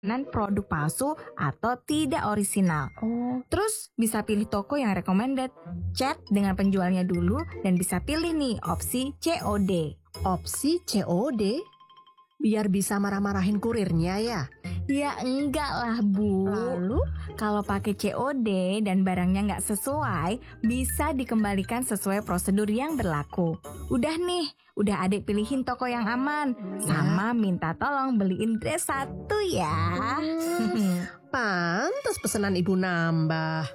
produk palsu atau tidak orisinal. Terus bisa pilih toko yang recommended, chat dengan penjualnya dulu, dan bisa pilih nih opsi COD. Opsi COD? Biar bisa marah-marahin kurirnya ya? Ya enggak lah Bu. Lalu? Kalau pakai COD dan barangnya nggak sesuai, bisa dikembalikan sesuai prosedur yang berlaku. Udah nih, udah Adik pilihin toko yang aman. Sama minta tolong beliin dress 1 ya. Pantes pesanan ibu nambah.